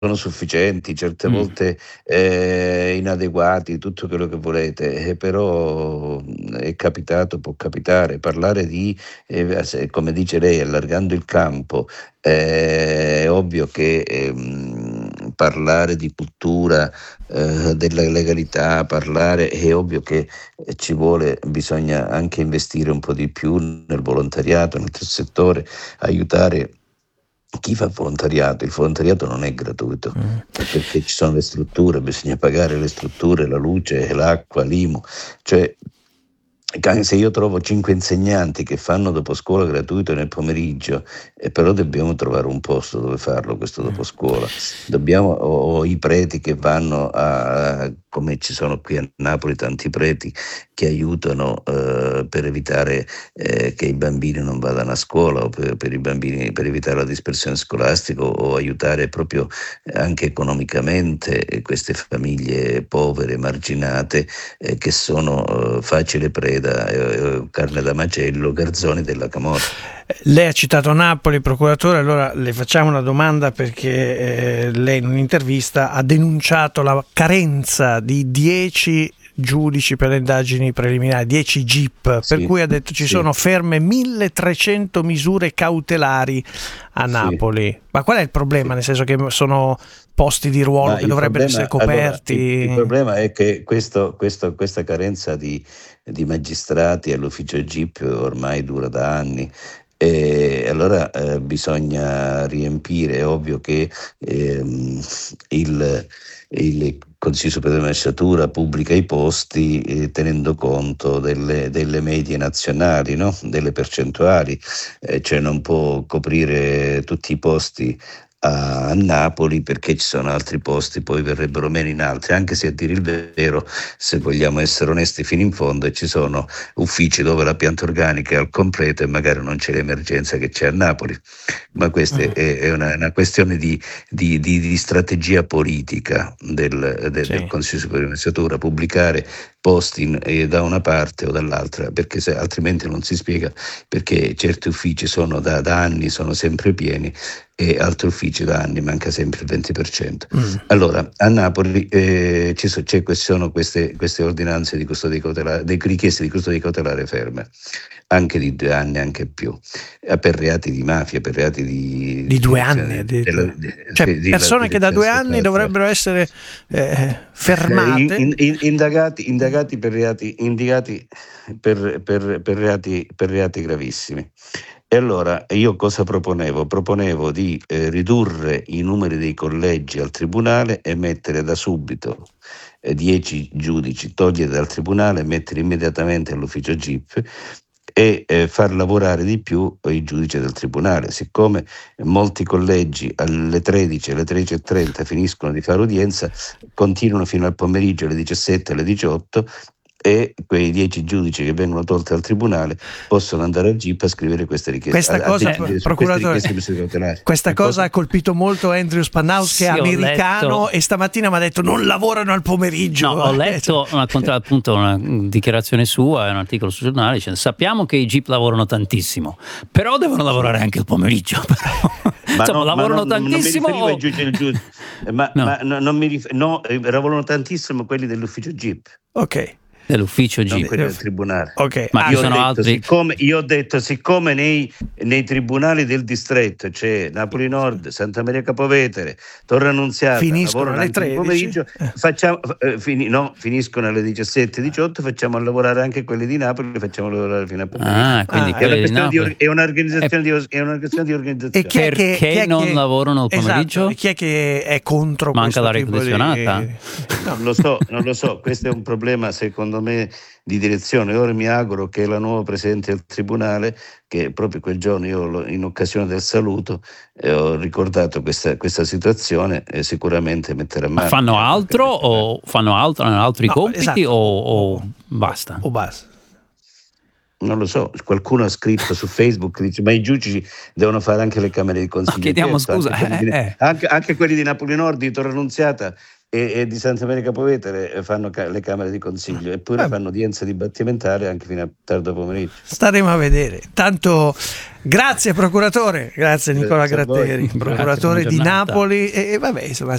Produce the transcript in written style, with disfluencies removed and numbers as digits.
sufficienti, certe volte inadeguati, tutto quello che volete, però è capitato, può capitare, parlare di, come dice lei, allargando il campo, è ovvio che parlare di cultura, della legalità, parlare, è ovvio che bisogna anche investire un po' di più nel volontariato, nel terzo settore, aiutare chi fa volontariato. Il volontariato non è gratuito, perché ci sono le strutture, bisogna pagare le strutture, la luce, l'acqua, l'IMU, cioè se io trovo 5 insegnanti che fanno dopo scuola gratuito nel pomeriggio, però dobbiamo trovare un posto dove farlo questo dopo scuola. O i preti che vanno come ci sono qui a Napoli tanti preti che aiutano per evitare che i bambini non vadano a scuola, o per i bambini, per evitare la dispersione scolastica, o aiutare proprio anche economicamente queste famiglie povere, marginate, che sono facile preda, carne da macello, garzoni della camorra. Lei ha citato Napoli, procuratore, allora le facciamo una domanda, perché lei in un'intervista ha denunciato la carenza di 10 giudici per le indagini preliminari, 10 GIP, per cui ha detto ci sono ferme 1300 misure cautelari a Napoli. Ma qual è il problema? Nel senso che sono posti di ruolo che dovrebbero essere coperti? Allora, il problema è che questa carenza di magistrati all'ufficio GIP ormai dura da anni. E allora bisogna riempire. È ovvio che il Consiglio Superiore di Magistratura pubblica i posti tenendo conto delle medie nazionali, no? Delle percentuali, cioè non può coprire tutti i posti a Napoli, perché ci sono altri posti, poi verrebbero meno in altri, anche se, a dire il vero, se vogliamo essere onesti fino in fondo, ci sono uffici dove la pianta organica è al completo e magari non c'è l'emergenza che c'è a Napoli. Ma questa è una questione di strategia politica del Consiglio Superiore di Magistratura, pubblicare posti da una parte o dall'altra, perché altrimenti non si spiega perché certi uffici sono da anni sono sempre pieni e altri uffici da anni manca sempre il 20%. Allora, a Napoli sono queste ordinanze di custodia cautelare, richieste di custodia cautelare ferme, anche di 2 anni, anche più, per reati di mafia, per reati di 2 anni, cioè persone che da 2 anni dovrebbero essere fermate, indagati per reati gravissimi. E allora io cosa proponevo? Proponevo di ridurre i numeri dei collegi al tribunale e mettere da subito 10 giudici, togliere dal tribunale e mettere immediatamente all'ufficio GIP, e far lavorare di più i giudici del tribunale. Siccome molti collegi alle 13, alle 13:30 finiscono di fare udienza, continuano fino al pomeriggio, alle 17, alle 18, e quei 10 giudici che vengono tolti al tribunale possono andare al GIP a scrivere queste richieste. Procuratore, questa cosa ha colpito molto Andrew Spanhaus, che è americano, e stamattina mi ha detto non lavorano al pomeriggio. No, ho letto appunto una dichiarazione sua, un articolo sul giornale, dicendo: sappiamo che i GIP lavorano tantissimo, però devono lavorare anche il pomeriggio. Lavorano tantissimo. Lavorano tantissimo quelli dell'ufficio GIP. Ok. Dell'ufficio G, non quelli del tribunale. Okay. Ma io ho detto, siccome nei tribunali del distretto c'è Napoli Nord, Santa Maria Capovetere, Torre Annunziata, finiscono alle 13 pomeriggio, finiscono alle 17-18, facciamo lavorare anche quelli di Napoli, facciamo lavorare fino a pomeriggio. Quindi è un'organizzazione di organizzazione. E perché non lavorano il pomeriggio? Esatto. Chi è che è contro? Manca l'aria condizionata? Non lo so, questo è un problema secondo me di direzione. Ora mi auguro che la nuova presidente del tribunale, che proprio quel giorno io in occasione del saluto ho ricordato questa situazione, sicuramente metterà mano. Ma fanno altro o fanno altri compiti, esatto. o basta? O basta. Non lo so, qualcuno ha scritto su Facebook, dice ma i giudici devono fare anche le camere di consiglio. No, chiediamo scusa. Anche quelli di Napoli Nord, di Torre Annunziata e di Santa Maria Capovetere fanno le camere di consiglio, eppure fanno udienze dibattimentari anche fino a tardo pomeriggio. Staremo a vedere. Tanto grazie procuratore, grazie Nicola Gratteri, procuratore di Napoli, e vabbè, insomma